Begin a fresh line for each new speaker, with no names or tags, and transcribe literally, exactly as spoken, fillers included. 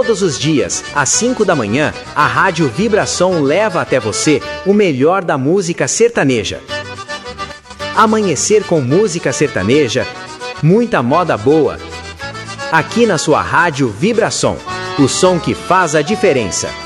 Todos os dias, às cinco da manhã, a Rádio Vibração leva até você o melhor da música sertaneja. Amanhecer com música sertaneja, muita moda boa. Aqui na sua Rádio Vibração, o som que faz a diferença.